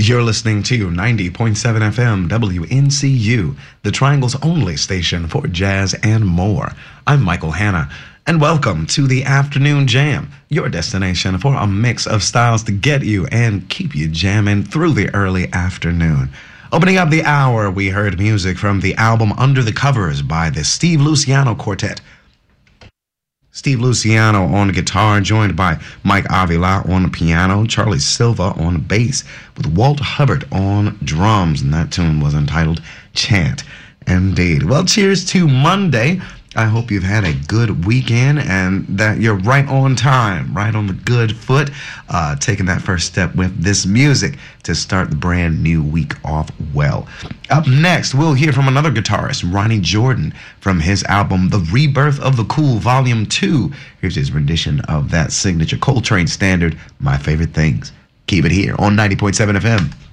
You're listening to 90.7 FM WNCU, the Triangle's only station for jazz and more. I'm Michael Hanna, and welcome to the Afternoon Jam, your destination for a mix of styles to get you and keep you jamming through the early afternoon. Opening up the hour, we heard music from the album Under the Covers by the Steve Luciano Quartet. Steve Luciano on guitar, joined by Mike Avila on the piano, Charlie Silva on bass, with Walt Hubbard on drums, and that tune was entitled Chant. Indeed. Well, cheers to Monday. I hope you've had a good weekend and that you're right on time, right on the good foot, taking that first step with this music to start the brand new week off well. Up next, we'll hear from another guitarist, Ronnie Jordan, from his album The Rebirth of the Cool Volume 2. Here's his rendition of that signature Coltrane standard, My Favorite Things. Keep it here on 90.7 FM.